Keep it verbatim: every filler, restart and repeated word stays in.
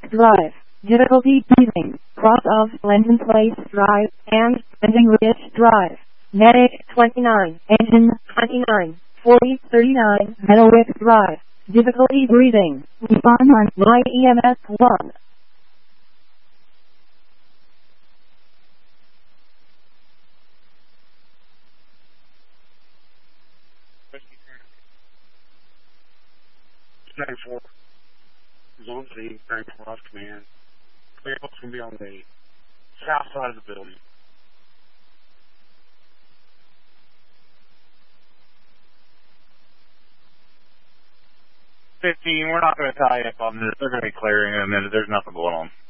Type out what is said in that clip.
Drive. Difficulty breathing. Cross of London Place Drive and Pending Ridge Drive. Medic twenty-nine. Engine twenty-nine. forty thirty-nine. Meadowwick Drive. Difficulty breathing. Respond on Light E M S one. ninety-four. Zone C, ninety-four off command. Clear looks going to be on the south side of the building. fifteen, we're not going to tie up on this. They're going to be clearing in a minute. There's nothing going on.